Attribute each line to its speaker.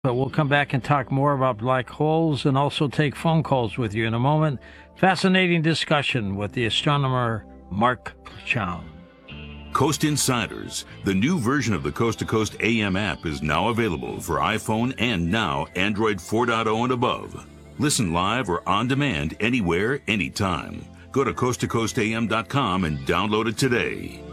Speaker 1: But we'll come back and talk more about black holes and also take phone calls with you in a moment. Fascinating discussion with the astronomer Mark Chown.
Speaker 2: Coast Insiders, the new version of the Coast to Coast AM app, is now available for iPhone and now Android 4.0 and above. Listen live or on demand anywhere, anytime. Go to coasttocoastam.com and download it today.